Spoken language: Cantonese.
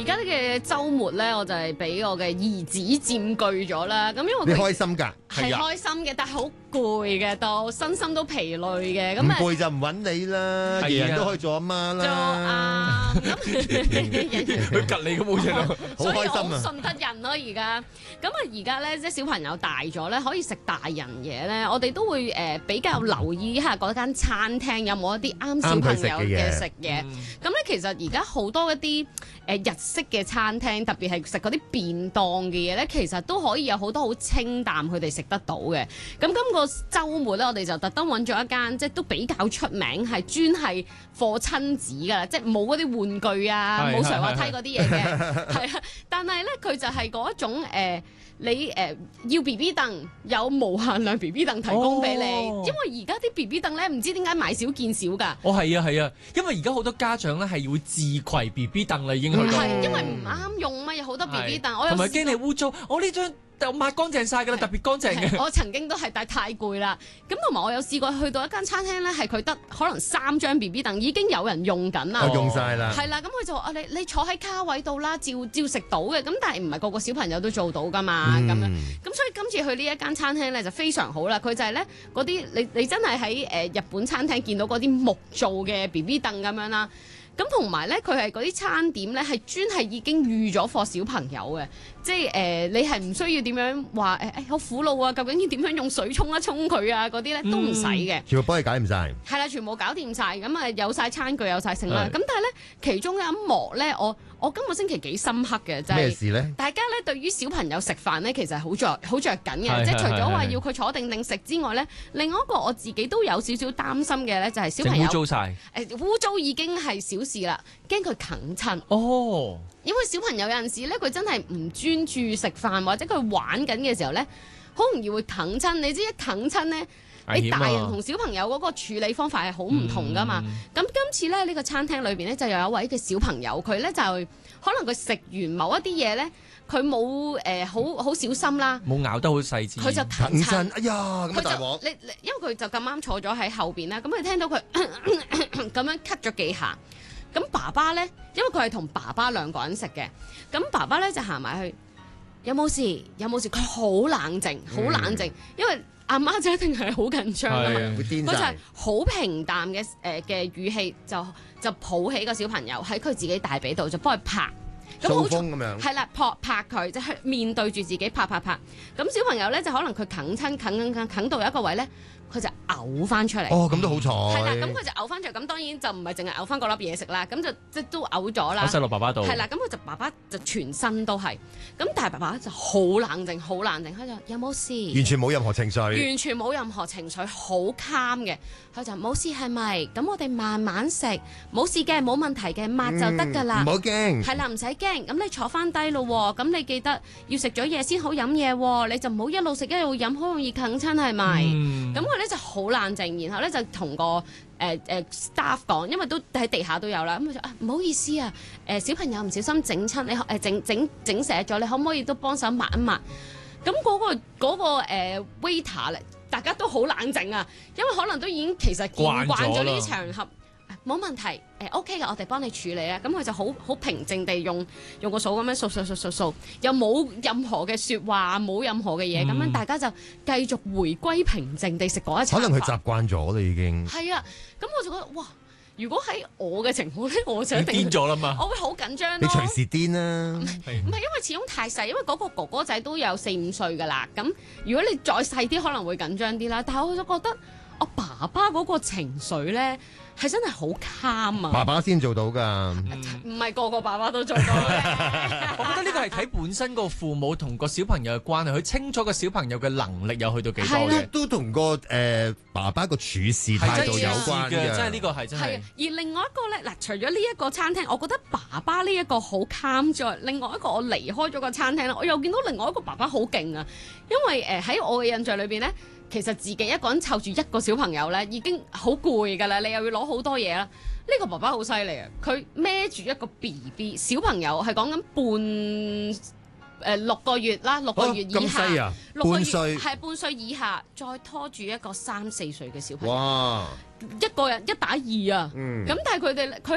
而家嘅週末咧，我就係俾我嘅兒子佔據咗啦。咁因為你開心㗎？ 係開心嘅，但係好攰嘅，都身心都疲累嘅。咁唔攰就唔揾你啦，人人都可以做阿媽啦。 做佢吉你咁好似咯， 好開心啊！ 順得人咯而家。咁啊而家咧，即係小朋友大咗咧，可以食大人嘢咧，我哋都會比較留意一下嗰間餐廳有冇一啲啱小朋友嘅食嘢。咁咧其實而家好多一啲日式嘅餐廳，特別係食嗰啲便當嘅嘢咧，其實都可以有好多好清淡佢哋食得到嘅。咁今個週末咧，我哋就特登揾咗一間即係都比較出名，係專係課親子㗎啦，即係冇嗰啲玩具啊，冇上滑梯嗰啲嘢嘅，係啊。但係咧，佢就係嗰一種你要 BB 凳，有無限量 BB 凳提供俾你，因為而家啲 BB 凳咧唔知點解買少見少㗎。 哦，係啊，係啊，因為而家好多家長咧係會自攜 BB 凳啦，已經去到。 係因為唔啱用嘛，有好多 BB 凳，我同埋驚你污糟，我呢張就抹乾淨晒㗎啦，特別乾淨嘅。 我曾經都係，但係太攰啦。咁同埋我有試過去到一間餐廳咧，係佢得可能3張 BB 凳已經有人用緊啦。 我用晒啦。 係啦，咁佢就話：你坐喺卡位度啦，照食到嘅。咁但係唔係個個小朋友都做到㗎嘛？咁樣咁所以今次去呢一間餐廳咧就非常好啦。佢就係咧嗰啲你真係喺日本餐廳見到嗰啲木做嘅 BB 凳咁樣啦。咁同埋咧，佢係嗰啲餐點咧，係專係已經預咗課小朋友嘅，即係你係唔需要點樣話好苦惱啊，究竟要點樣用水沖一沖佢啊嗰啲咧都唔使嘅， 全部幫你解唔晒。 係啦，全部搞掂晒，咁啊有晒餐具有晒剩啦。咁但係咧，其中有一幕咧，我今個星期幾深刻嘅，就係咩事咧？ 大家咧對於小朋友食飯咧，其實好着緊嘅，即係除咗話要佢坐定食之外咧，另外一個我自己都有少少擔心嘅咧，就係小朋友污糟晒， 污糟已經係小事啦，驚佢啃親。 哦， 因為小朋友有陣時咧，佢真係唔專注食飯，或者佢玩緊嘅時候咧，好容易會啃親。你知一啃親咧，你大人同小朋友嗰個處理方法係好唔同噶嘛。咁今次咧呢個餐廳裏邊咧就有一位嘅小朋友，佢咧就可能佢食完某一啲嘢咧，佢冇好小心啦， 冇咬得好細緻， 佢就啃親。 哎呀，咁大鑊！ 因為佢就咁啱坐咗喺後邊啦，咁佢聽到佢咁樣咳咗幾下。咁爸爸咧，因為佢係同爸爸兩個人食嘅，咁爸爸咧就行埋去，有冇事？有冇事？佢好冷靜，好冷靜，因為阿媽就一定係好緊張㗎嘛，佢就係好平淡嘅語氣，就抱起個小朋友喺佢自己大髀度，就幫佢拍。 掃風咁樣， 係啦，拍佢，即係面對住自己拍。咁小朋友咧就可能佢啃到有一個位咧，佢就嘔翻出嚟。 哦，咁都好彩。 係啦，咁佢就嘔翻出嚟，咁當然就唔係淨係嘔翻嗰粒嘢食啦，咁就即係都嘔咗啦。 我細落爸爸度。 係啦，咁佢就爸爸就全身都係，咁但係爸爸就好冷靜，佢就有冇事？ 完全冇任何情緒。 完全冇任何情緒，好 calm 嘅。佢就冇事係咪？咁我哋慢慢食，冇事嘅，冇問題嘅，抹就得㗎啦。 唔好驚。 係啦，唔使驚。咁你坐翻低咯，咁你記得要食咗嘢先好飲嘢，你就唔好一路食一路飲，好容易啃親係咪？咁佢咧就好冷靜，然後咧就同個staff 講，因為都喺地下都有啦。咁佢就唔好意思啊，小朋友唔小心整親，你整瀉咗，你可唔可以都幫手抹一抹？咁嗰個waiter 咧，大家都好冷靜啊，因為可能都已經其實見慣咗呢啲場合。冇問題，OK 嘅，我哋幫你處理啊。咁佢就好平靜地用個掃咁樣掃，又冇任何嘅説話，冇任何嘅嘢，咁樣大家就繼續回歸平靜地食嗰一餐飯。 可能佢習慣咗啦，已經。 係啊，咁我就覺得哇！如果喺我嘅情況咧，我就一定癲咗啦嘛， 我會好緊張咯。 你隨時癲啦， 唔係因為始終太細，因為嗰個哥哥仔都有4-5歲㗎啦。咁如果你再細啲，可能會緊張啲啦。但係我就覺得我爸爸嗰個情緒咧係真係好 calm 啊！ 爸爸先做到㗎， 唔係個個爸爸都做到嘅。 我覺得呢個係睇本身個父母同個小朋友嘅關係，佢清楚個小朋友嘅能力有去到幾多嘅， 都同個爸爸個處事態度有關嘅。 真係呢個係真係。 而另外一個咧，嗱，除咗呢一個餐廳，我覺得爸爸呢一個好 calm 之外，另外一個我離開咗個餐廳咧，我又見到另外一個爸爸好勁啊！因為喺我嘅印象裏邊咧，其實自己一個人湊住一個小朋友咧，已經好攰㗎啦，你又要攞好多嘢啦。呢個爸爸好犀利啊！佢孭住一個 BB 小朋友，係講緊6個月啦，6個月以下， 咁細啊 6個月半歲係半歲以下，再拖住一個3-4歲嘅小朋友， 哇！ 一個人1打2啊！咁但係佢